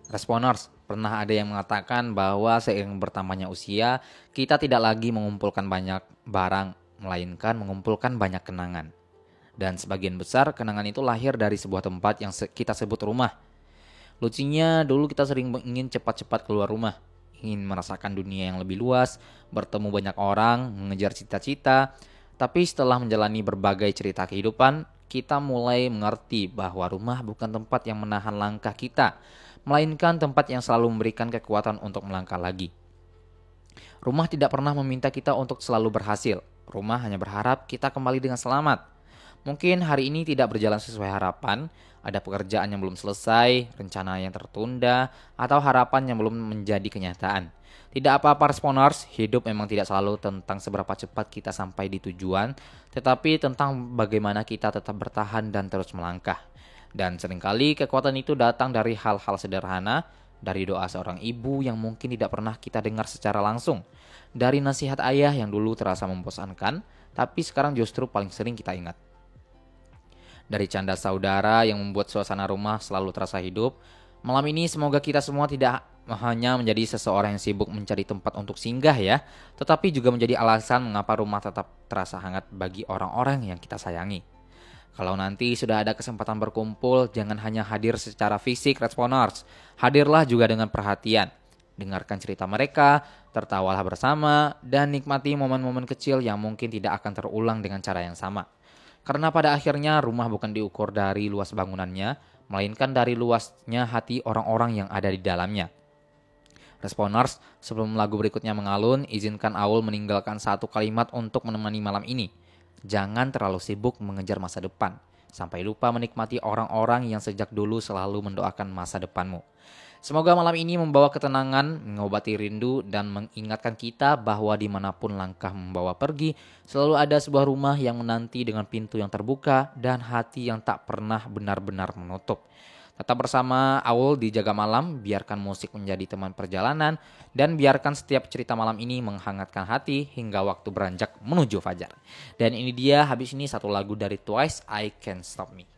Responers, pernah ada yang mengatakan bahwa seiring bertambahnya usia, kita tidak lagi mengumpulkan banyak barang, melainkan mengumpulkan banyak kenangan. Dan sebagian besar kenangan itu lahir dari sebuah tempat yang kita sebut rumah. Lucunya, dulu kita sering ingin cepat-cepat keluar rumah, ingin merasakan dunia yang lebih luas, bertemu banyak orang, mengejar cita-cita. Tapi setelah menjalani berbagai cerita kehidupan, kita mulai mengerti bahwa rumah bukan tempat yang menahan langkah kita, melainkan tempat yang selalu memberikan kekuatan untuk melangkah lagi. Rumah tidak pernah meminta kita untuk selalu berhasil. Rumah hanya berharap kita kembali dengan selamat. Mungkin hari ini tidak berjalan sesuai harapan, ada pekerjaan yang belum selesai, rencana yang tertunda, atau harapan yang belum menjadi kenyataan. Tidak apa-apa responers, hidup memang tidak selalu tentang seberapa cepat kita sampai di tujuan, tetapi tentang bagaimana kita tetap bertahan dan terus melangkah. Dan seringkali kekuatan itu datang dari hal-hal sederhana, dari doa seorang ibu yang mungkin tidak pernah kita dengar secara langsung, dari nasihat ayah yang dulu terasa membosankan, tapi sekarang justru paling sering kita ingat. Dari canda saudara yang membuat suasana rumah selalu terasa hidup. Malam ini semoga kita semua tidak hanya menjadi seseorang yang sibuk mencari tempat untuk singgah ya, tetapi juga menjadi alasan mengapa rumah tetap terasa hangat bagi orang-orang yang kita sayangi. Kalau nanti sudah ada kesempatan berkumpul, jangan hanya hadir secara fisik responers, hadirlah juga dengan perhatian. Dengarkan cerita mereka, tertawalah bersama, dan nikmati momen-momen kecil yang mungkin tidak akan terulang dengan cara yang sama. Karena pada akhirnya rumah bukan diukur dari luas bangunannya, melainkan dari luasnya hati orang-orang yang ada di dalamnya. Responers, sebelum lagu berikutnya mengalun, izinkan Aul meninggalkan satu kalimat untuk menemani malam ini. Jangan terlalu sibuk mengejar masa depan, sampai lupa menikmati orang-orang yang sejak dulu selalu mendoakan masa depanmu. Semoga malam ini membawa ketenangan, mengobati rindu, dan mengingatkan kita bahwa dimanapun langkah membawa pergi, selalu ada sebuah rumah yang menanti dengan pintu yang terbuka dan hati yang tak pernah benar-benar menutup. Tetap bersama Aul di Jaga Malam, biarkan musik menjadi teman perjalanan, dan biarkan setiap cerita malam ini menghangatkan hati hingga waktu beranjak menuju fajar. Dan ini dia habis ini satu lagu dari Twice, I Can't Stop Me.